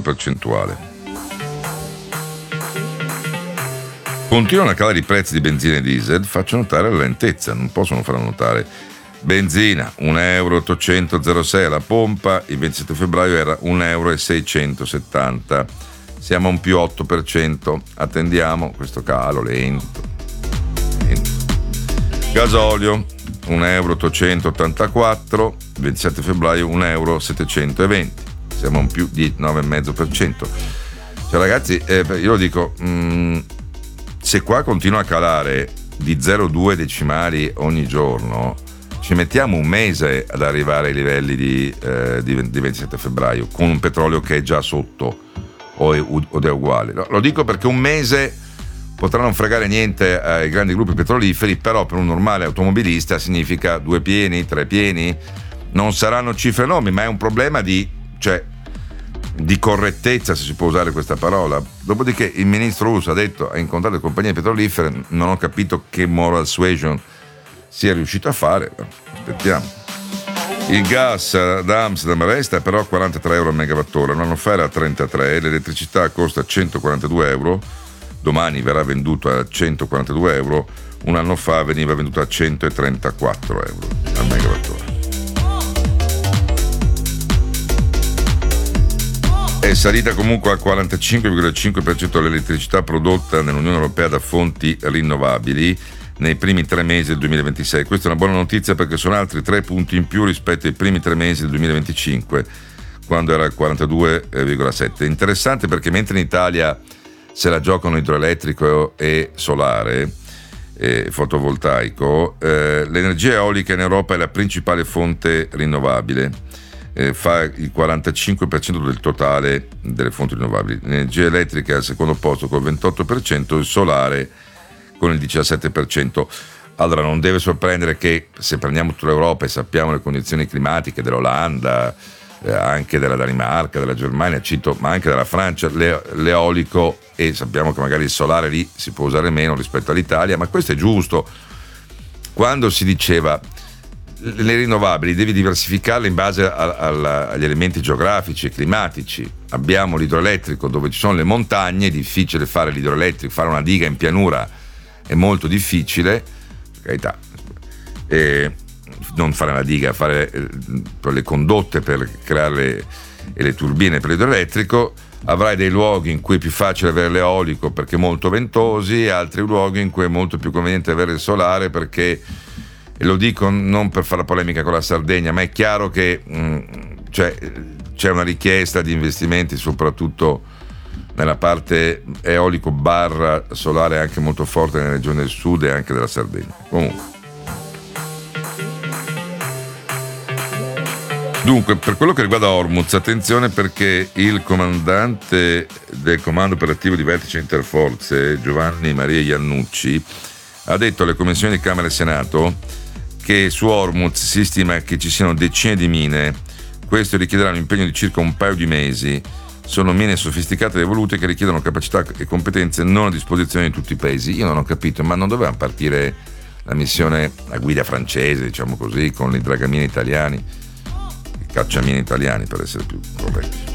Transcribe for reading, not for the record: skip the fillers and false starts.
percentuale. Continuano a calare i prezzi di benzina e diesel, faccio notare la lentezza, non possono far notare. Benzina 1,806 € alla pompa, il 27 febbraio era 1,670 €, siamo a un più 8%, attendiamo questo calo lento. Gasolio 1,884 €, 27 febbraio 1,720 €, siamo a un più di 9,5%. Cioè ragazzi, io lo dico, se qua continua a calare di 0,2 decimali ogni giorno, ci mettiamo un mese ad arrivare ai livelli di 27 febbraio con un petrolio che è già sotto o è uguale. Lo dico perché un mese potrà non fregare niente ai grandi gruppi petroliferi, però per un normale automobilista significa 2 pieni, 3 pieni, non saranno cifre enormi, ma è un problema di correttezza, se si può usare questa parola. Dopodiché il ministro Urso ha incontrato le compagnie petrolifere, non ho capito che moral suasion sia riuscito a fare, aspettiamo. Il gas da Amsterdam resta però a 43 € al megawattora, un anno fa era a 33, l'elettricità costa 142 €, domani verrà venduto a 142 €, un anno fa veniva venduto a 134 € al megawattora. È salita comunque al 45,5% l'elettricità prodotta nell'Unione Europea da fonti rinnovabili nei primi 3 mesi del 2026. Questa è una buona notizia perché sono altri 3 punti in più rispetto ai primi 3 mesi del 2025, quando era al 42,7%. Interessante perché mentre in Italia se la giocano idroelettrico e solare, fotovoltaico, l'energia eolica in Europa è la principale fonte rinnovabile. Fa il 45% del totale delle fonti rinnovabili. L'energia elettrica è al secondo posto col 28%, il solare con il 17%. Allora non deve sorprendere che se prendiamo tutta l'Europa e sappiamo le condizioni climatiche dell'Olanda, anche della Danimarca, della Germania, ma anche della Francia, l'eolico, e sappiamo che magari il solare lì si può usare meno rispetto all'Italia, ma questo è giusto. Quando si diceva le rinnovabili devi diversificarle in base agli elementi geografici e climatici. Abbiamo l'idroelettrico dove ci sono le montagne, è difficile fare l'idroelettrico, fare una diga in pianura è molto difficile, per carità, non fare una diga, fare le condotte per creare le turbine per l'idroelettrico. Avrai dei luoghi in cui è più facile avere l'eolico perché molto ventosi, altri luoghi in cui è molto più conveniente avere il solare perché, e lo dico non per fare la polemica con la Sardegna, ma è chiaro che c'è una richiesta di investimenti soprattutto nella parte eolico / solare anche molto forte nelle regioni del sud e anche della Sardegna. Comunque, dunque, per quello che riguarda Hormuz, attenzione perché il comandante del comando operativo di vertice interforze, Giovanni Maria Iannucci, ha detto alle commissioni di Camera e Senato che su Hormuz si stima che ci siano decine di mine. Questo richiederà un impegno di circa un paio di mesi. Sono mine sofisticate e evolute che richiedono capacità e competenze non a disposizione di tutti i paesi. Io non ho capito, ma non doveva partire la missione a guida francese, diciamo così, con i dragamine italiani, i cacciamine italiani per essere più corretti?